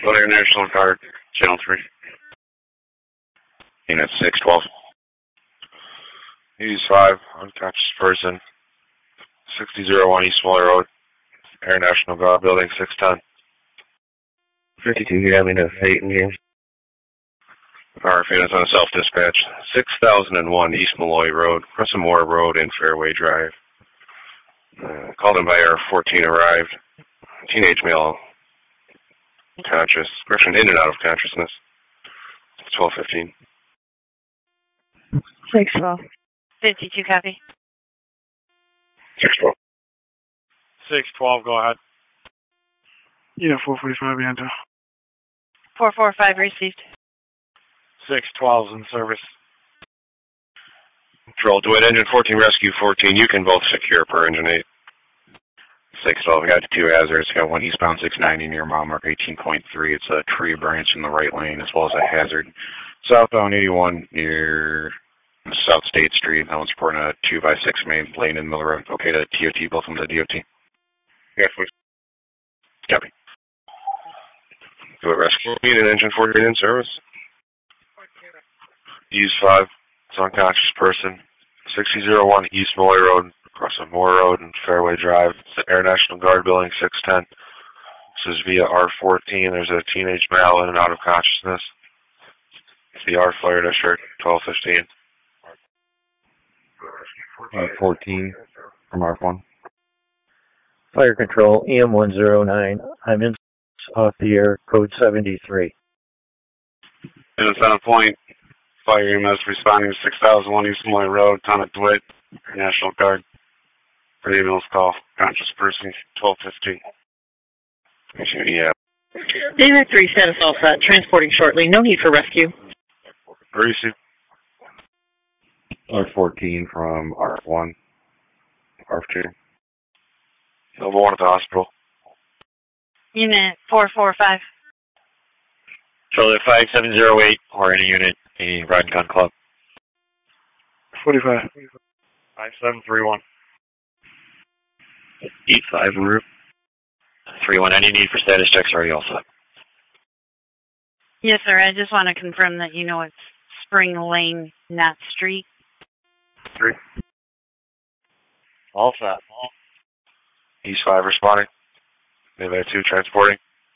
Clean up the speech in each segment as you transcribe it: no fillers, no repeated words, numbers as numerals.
Go to your National Guard, Channel 3. Unit 612. Use 5, unconscious person. 6001 East Moller Road, Air National Guard, Building 610. 52, you have me to 8 in James. RF units on a self-dispatch. 6001 East Malloy Road, Crescent Moore Road, and Fairway Drive. Called in by R14 arrived. Teenage male, conscious, Griffin in and out of consciousness. 12:15. 612. 52, copy. 612. 612, go ahead. Yeah, 445 Yanta. 445 received. 612's in service. Control, DeWitt, Engine 14, Rescue 14. You can both secure per Engine 8. 612, we got 2 hazards. Got one eastbound 690 near mile mark 18.3. It's a tree branch in the right lane, as well as a hazard. Southbound 81 near South State Street. That one's reporting a 2x6 main lane in Miller Road. Okay to TOT, both of them to DOT. Yes, please. Copy. DeWitt Rescue. Unit Engine 14 in service. Use 5. It's unconscious person. 6001 East Moy Road, across a Moore Road and Fairway Drive. It's the Air National Guard, Building 610. This is via R14. There's a teenage male in and out of consciousness. CR flared a shirt, 12:15. R14 from R1. Fire control, EM109. I'm in off the air, code 73. And it's on point. Fire EMS responding to 6001 East Moy Road, town of DeWitt, National Guard. For the ambulance call, conscious person, 12:15. Yeah. David 3, status all set. Transporting shortly. No need for rescue. Receive. R14 from R1. R2. Level 1 at the hospital. Unit 445. Controller 5708 or any unit, any ride and gun club. 45. 5731. Eat 5 en route. 31, any need for status checks already all set? Yes, sir. I just want to confirm that you know it's Spring Lane, not Street. 3. All set. East 5 responding. Maybe 2 transporting.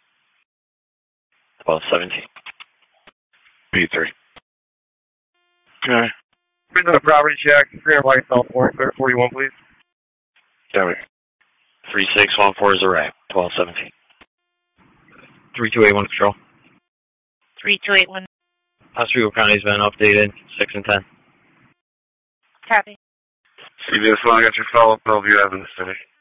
1217. B3. Okay. Bring the property check. 300 White South 41, please. Copy. 3614 is arrived. 1217. 3281 Control. 3281. Oswego County's been updated. 6 and 10. Copy. See this one, I got your follow-up Bellevue Avenue City.